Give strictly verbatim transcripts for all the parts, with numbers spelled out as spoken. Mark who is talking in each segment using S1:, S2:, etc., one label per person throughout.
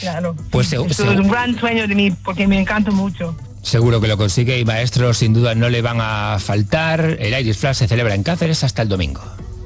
S1: claro.
S2: Pues
S1: Esto es un gran sueño de mí, porque me encanta mucho.
S2: Seguro que lo consigue y maestros sin duda no le van a faltar. El Irish Flash se celebra en Cáceres hasta el domingo.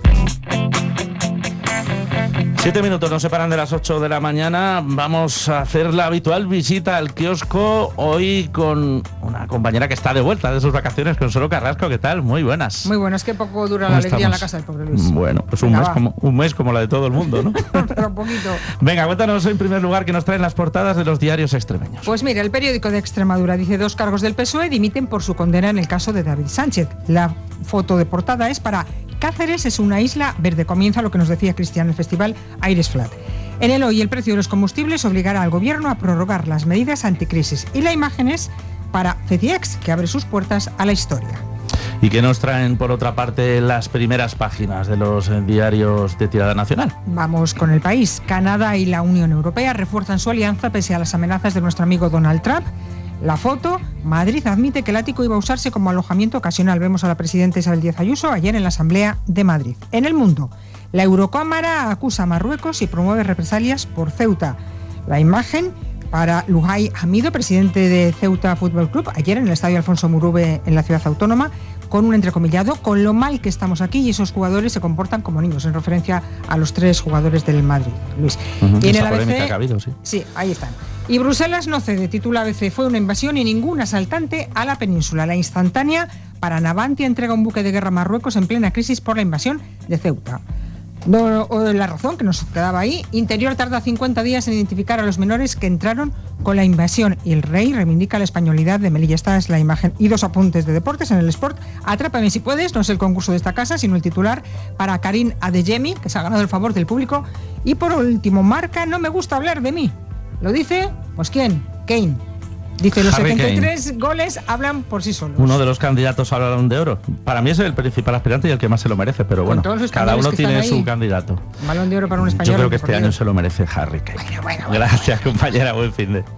S3: Siete minutos nos separan de las ocho de la mañana. Vamos a hacer la habitual visita al kiosco hoy con una compañera que está de vuelta de sus vacaciones, Consuelo Carrasco. ¿Qué tal? Muy buenas.
S4: Muy buenas, que poco dura la alegría en la casa del pobre Luis.
S3: Bueno, pues un mes, como, un mes como la de todo el mundo, ¿no?
S4: Pero un poquito.
S3: Venga, cuéntanos en primer lugar qué nos traen las portadas de los diarios extremeños.
S4: Pues mira, el periódico de Extremadura dice: dos cargos del P S O E dimiten por su condena en el caso de David Sánchez. La foto de portada es para Cáceres es una isla verde. Comienza lo que nos decía Cristian, el festival Irish Flat. En el hoy, el precio de los combustibles obligará al gobierno a prorrogar las medidas anticrisis. Y la imagen es para FEDIEX, que abre sus puertas a la historia.
S3: ¿Y qué nos traen, por otra parte, las primeras páginas de los eh, diarios de tirada nacional?
S4: Vamos con El País. Canadá y la Unión Europea refuerzan su alianza pese a las amenazas de nuestro amigo Donald Trump. La foto: Madrid admite que el ático iba a usarse como alojamiento ocasional. Vemos a la presidenta Isabel Díaz Ayuso ayer en la Asamblea de Madrid. En El Mundo, la Eurocámara acusa a Marruecos y promueve represalias por Ceuta. La imagen para Lujay Hamido, presidente de Ceuta Fútbol Club, ayer en el Estadio Alfonso Murube en la ciudad autónoma, con un entrecomillado: con lo mal que estamos aquí y esos jugadores se comportan como niños, en referencia a los tres jugadores del Madrid, Luis.
S3: Uh-huh,
S4: y en
S3: esa
S4: el A B C,
S3: polémica que ha habido, sí.
S4: Sí, ahí están. Y Bruselas no cede, titula A B C: fue una invasión y ningún asaltante a la península. La instantánea para Navantia entrega un buque de guerra a Marruecos en plena crisis por la invasión de Ceuta. No, la razón que nos quedaba ahí: Interior tarda cincuenta días en identificar a los menores que entraron con la invasión y el rey reivindica la españolidad de Melilla. Esta es la imagen. Y dos apuntes de deportes en el Sport. Atrápame si puedes, no es el concurso de esta casa, sino el titular para Karim Adeyemi, que se ha ganado el favor del público. Y por último, Marca: no me gusta hablar de mí. ¿Lo dice? Pues ¿quién? Kane. Dice: los
S3: Harry
S4: setenta y tres
S3: Kane.
S4: goles hablan por sí solos.
S3: Uno de los candidatos al Balón de Oro. Para mí es el principal aspirante y el que más se lo merece, pero bueno, cada uno tiene su candidato.
S4: Balón de Oro para un español.
S3: Yo creo que este año se lo merece Harry Kane.
S4: Bueno, bueno, bueno.
S3: Gracias, compañera. Buen fin de...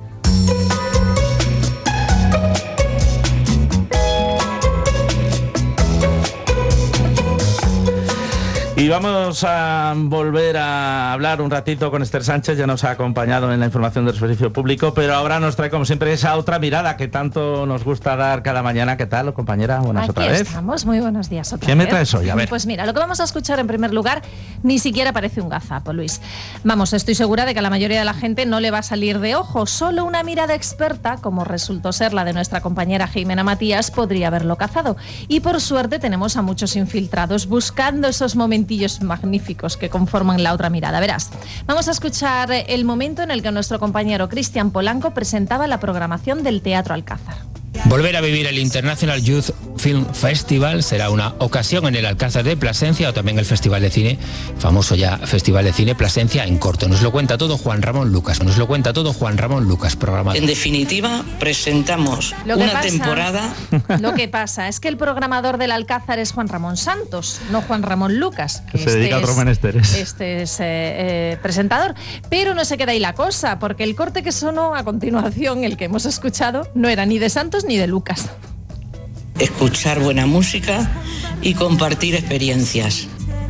S3: Y vamos a volver a hablar un ratito con Esther Sánchez. Ya nos ha acompañado en la información del servicio público, pero ahora nos trae, como siempre, esa otra mirada que tanto nos gusta dar cada mañana. ¿Qué tal, compañera? Buenas. Aquí otra vez.
S5: Estamos, muy buenos días otra
S3: ¿Qué
S5: vez.
S3: me traes hoy? A ver.
S5: Pues mira, lo que vamos a escuchar en primer lugar ni siquiera parece un gazapo, Luis. Vamos, estoy segura de que a la mayoría de la gente no le va a salir de ojo. Solo una mirada experta, como resultó ser la de nuestra compañera Jimena Matías, podría haberlo cazado. Y por suerte tenemos a muchos infiltrados buscando esos momentillos magníficos que conforman la otra mirada. Verás, vamos a escuchar el momento en el que nuestro compañero Cristian Polanco presentaba la programación del Teatro Alcázar.
S2: Volver a vivir el International Youth Film Festival será una ocasión en el Alcázar de Plasencia, o también el Festival de Cine, famoso ya Festival de Cine Plasencia en corto. Nos lo cuenta todo Juan Ramón Lucas. Nos lo cuenta todo Juan Ramón Lucas, programador.
S6: En definitiva, presentamos
S5: Lo que
S6: una
S5: pasa,
S6: temporada...
S5: Lo que pasa es que el programador del Alcázar es Juan Ramón Santos, no Juan Ramón Lucas.
S3: Que se este dedica a otros menesteres.
S5: Este es eh, eh, presentador. Pero no se queda ahí la cosa, porque el corte que sonó a continuación, el que hemos escuchado, no era ni de Santos ni de Lucas.
S6: Escuchar buena música y compartir experiencias.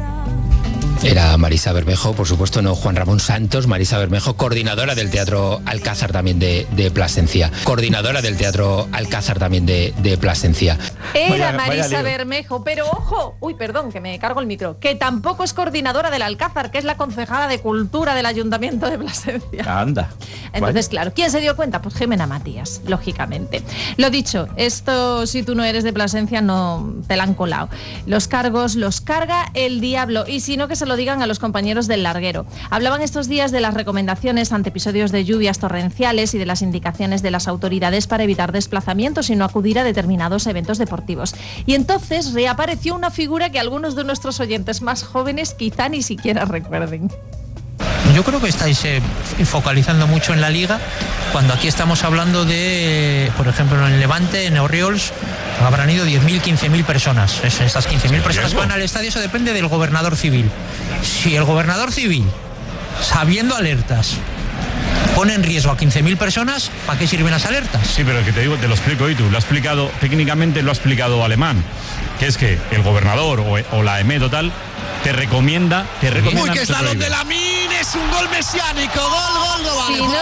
S2: Era Marisa Bermejo, por supuesto, no Juan Ramón Santos. Marisa Bermejo, coordinadora del Teatro Alcázar también de, de Plasencia. Coordinadora del Teatro Alcázar también de, de Plasencia.
S5: Era vaya, Marisa vaya Bermejo, pero ojo, uy, perdón, que me cargo el micro, que tampoco es coordinadora del Alcázar, que es la concejala de Cultura del Ayuntamiento de Plasencia.
S3: Anda.
S5: Entonces, claro, ¿quién se dio cuenta? Pues Jimena Matías, lógicamente. Lo dicho, esto si tú no eres de Plasencia no te la han colado. Los cargos los carga el diablo, y si no, que se lo digan a los compañeros del larguero. Hablaban estos días de las recomendaciones ante episodios de lluvias torrenciales y de las indicaciones de las autoridades para evitar desplazamientos y no acudir a determinados eventos deportivos. Y entonces reapareció una figura que algunos de nuestros oyentes más jóvenes quizá ni siquiera recuerden.
S7: Yo creo que estáis eh, focalizando mucho en la Liga, cuando aquí estamos hablando de, por ejemplo, en el Levante, en Oriols, habrán ido diez mil, quince mil personas. Es, estas quince mil personas van al estadio, eso depende del gobernador civil. Si el gobernador civil, sabiendo alertas, pone en riesgo a quince mil personas, ¿para qué sirven las alertas?
S8: Sí, pero el que te digo, te lo explico hoy tú, lo ha explicado, técnicamente lo ha explicado Alemán, que es que el gobernador o, o la EMED o tal, te recomienda, te recomienda.
S9: Uy, que es la donde la min, es un gol mesiánico, gol, gol, gol.
S5: Si no